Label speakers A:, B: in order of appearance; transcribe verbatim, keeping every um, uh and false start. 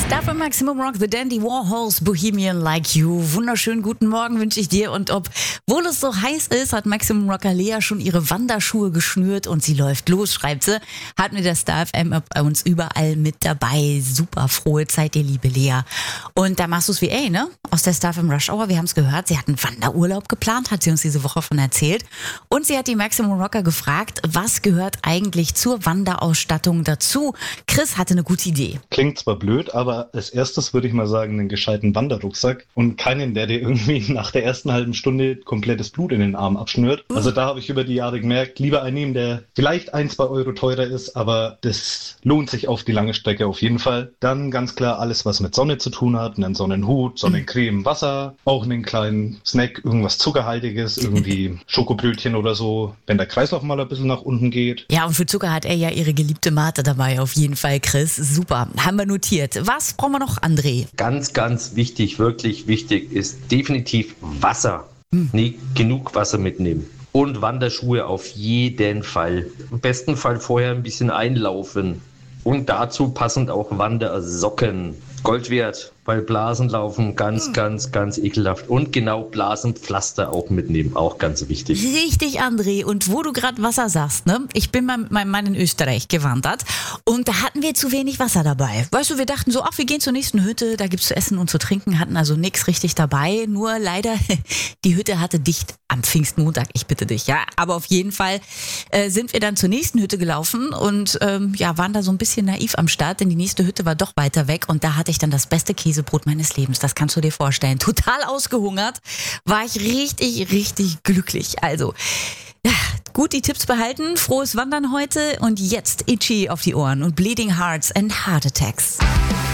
A: Dafür Maximum Rock, The Dandy Warhols, Bohemian Like You. Wunderschönen guten Morgen wünsche ich dir. Und obwohl es so heiß ist, hat Maximum Rocker Lea schon ihre Wanderschuhe geschnürt und sie läuft los, schreibt sie. Hat mir der Star F M bei uns überall mit dabei. Super frohe Zeit, dir liebe Lea. Und da machst du es wie ey, ne? Aus der Star F M Rush Hour. Wir haben es gehört, sie hat einen Wanderurlaub geplant, hat sie uns diese Woche von erzählt. Und sie hat die Maximum Rocker gefragt, was gehört eigentlich zur Wanderausstattung dazu? Chris hatte eine gute Idee.
B: Klingt zwar blöd, aber als erstes würde ich mal sagen, einen gescheiten Wanderrucksack und keinen, der dir irgendwie nach der ersten halben Stunde komplettes Blut in den Arm abschnürt. Also da habe ich über die Jahre gemerkt, lieber einen nehmen, der vielleicht ein, zwei Euro teurer ist, aber das lohnt sich auf die lange Strecke auf jeden Fall. Dann ganz klar alles, was mit Sonne zu tun hat, einen Sonnenhut, Sonnencreme, Wasser, auch einen kleinen Snack, irgendwas Zuckerhaltiges, irgendwie Schokobrötchen oder so, wenn der Kreislauf mal ein bisschen nach unten geht.
A: Ja, und für Zucker hat er ja ihre geliebte Mate dabei, auf jeden Fall, Chris. Super, haben wir notiert. Was brauchen wir noch, André?
C: Ganz, ganz wichtig, wirklich wichtig ist definitiv Wasser. Hm. Nee, genug Wasser mitnehmen. Und Wanderschuhe auf jeden Fall. Im besten Fall vorher ein bisschen einlaufen. Und dazu passend auch Wandersocken. Gold wert, weil Blasen laufen ganz, hm. ganz, ganz ekelhaft. Und genau Blasenpflaster auch mitnehmen, auch ganz wichtig.
A: Richtig, André. Und wo du gerade Wasser sagst, ne? Ich bin mal mit meinem Mann in Österreich gewandert und da hatten wir zu wenig Wasser dabei. Weißt du, wir dachten so, ach, wir gehen zur nächsten Hütte, da gibt's zu essen und zu trinken, hatten also nichts richtig dabei. Nur leider, die Hütte hatte dicht am Pfingstmontag, ich bitte dich, ja. Aber auf jeden Fall äh, sind wir dann zur nächsten Hütte gelaufen und ähm, ja, waren da so ein bisschen naiv am Start, denn die nächste Hütte war doch weiter weg und da hatte ich dann das beste Käsebrot meines Lebens. Das kannst du dir vorstellen. Total ausgehungert, war ich richtig, richtig glücklich. Also, ja, gut die Tipps behalten. Frohes Wandern heute und jetzt Itchy auf die Ohren und Bleeding Hearts and Heart Attacks.